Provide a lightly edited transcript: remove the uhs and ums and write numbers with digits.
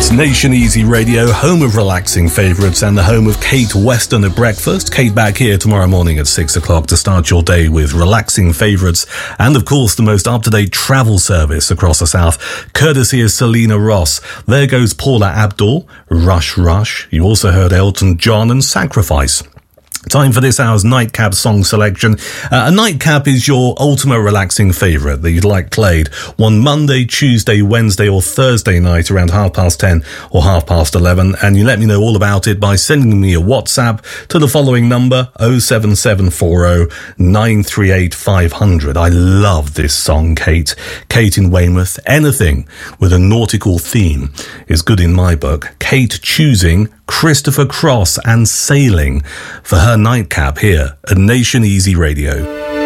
It's Nation Easy Radio, home of relaxing favourites and the home of Kate Weston at breakfast. Kate back here tomorrow morning at 6 o'clock to start your day with relaxing favourites and, of course, the most up-to-date travel service across the south, courtesy of Selena Ross. There goes Paula Abdul, Rush Rush. You also heard Elton John and Sacrifice. Time for this hour's Nightcap song selection. A nightcap is your ultimate relaxing favourite that you'd like played one Monday, Tuesday, Wednesday or Thursday night around 10:30 or 11:30, and you let me know all about it by sending me a WhatsApp to the following number, 07740 938 500. I love this song, Kate. Kate in Weymouth. Anything with a nautical theme is good in my book. Kate choosing Christopher Cross and Sailing for her nightcap here at Nation Easy Radio.